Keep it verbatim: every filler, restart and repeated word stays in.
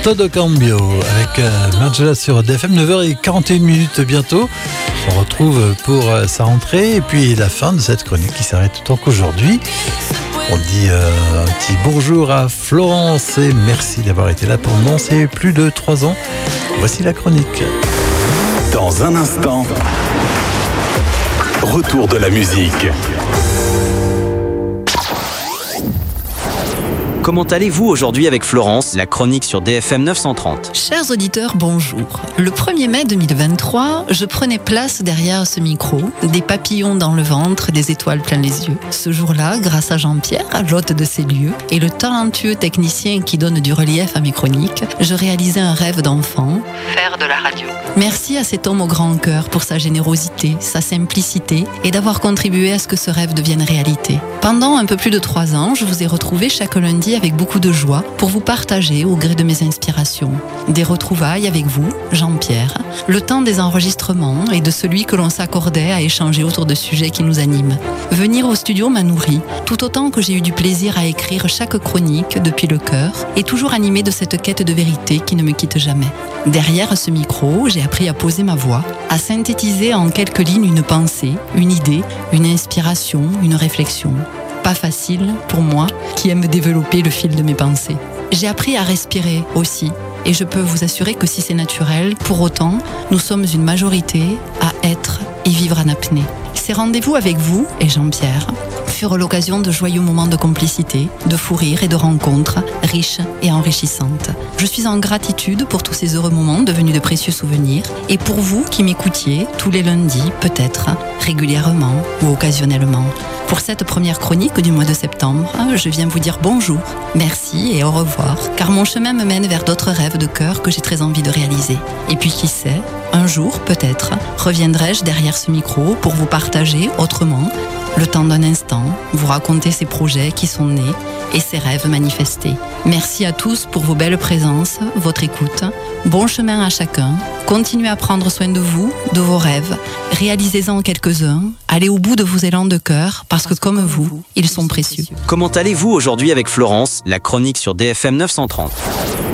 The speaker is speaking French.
Todo Cambio avec euh, Margiela sur D F M, neuf heures quarante et une minutes bientôt. On retrouve pour euh, sa rentrée et puis la fin de cette chronique qui s'arrête autant qu'aujourd'hui. On dit euh, un petit bonjour à Florence et merci d'avoir été là pour nous. C'est plus de trois ans. Voici la chronique. Dans un instant, retour de la musique. Comment allez-vous aujourd'hui avec Florence, la chronique sur D F M neuf cent trente? Chers auditeurs, bonjour. Le premier mai deux mille vingt-trois, je prenais place derrière ce micro, des papillons dans le ventre, des étoiles plein les yeux. Ce jour-là, grâce à Jean-Pierre, l'hôte de ces lieux, et le talentueux technicien qui donne du relief à mes chroniques, je réalisais un rêve d'enfant, faire de la radio. Merci à cet homme au grand cœur pour sa générosité, sa simplicité et d'avoir contribué à ce que ce rêve devienne réalité. Pendant un peu plus de trois ans, je vous ai retrouvé chaque lundi avec beaucoup de joie pour vous partager au gré de mes inspirations. Des retrouvailles avec vous, Jean-Pierre, le temps des enregistrements et de celui que l'on s'accordait à échanger autour de sujets qui nous animent. Venir au studio m'a nourri, tout autant que j'ai eu du plaisir à écrire chaque chronique depuis le cœur et toujours animé de cette quête de vérité qui ne me quitte jamais. Derrière ce micro, j'ai appris à poser ma voix, à synthétiser en quelques lignes une pensée, une idée, une inspiration, une réflexion. Pas facile pour moi qui aime développer le fil de mes pensées. J'ai appris à respirer aussi et je peux vous assurer que si c'est naturel, pour autant, nous sommes une majorité à être et vivre en apnée. Ces rendez-vous avec vous et Jean-Pierre furent l'occasion de joyeux moments de complicité, de fou rire et de rencontres riches et enrichissantes. Je suis en gratitude pour tous ces heureux moments devenus de précieux souvenirs et pour vous qui m'écoutiez tous les lundis, peut-être, régulièrement ou occasionnellement. Pour cette première chronique du mois de septembre, je viens vous dire bonjour, merci et au revoir, car mon chemin me mène vers d'autres rêves de cœur que j'ai très envie de réaliser. Et puis qui sait, un jour peut-être, reviendrai-je derrière ce micro pour vous partager autrement, le temps d'un instant, vous raconter ces projets qui sont nés et ces rêves manifestés. Merci à tous pour vos belles présences, votre écoute. Bon chemin à chacun. Continuez à prendre soin de vous, de vos rêves. Réalisez-en quelques-uns. Allez au bout de vos élans de cœur, parce que comme vous, ils sont précieux. Comment allez-vous aujourd'hui avec Florence, la chronique sur D F M neuf cent trente?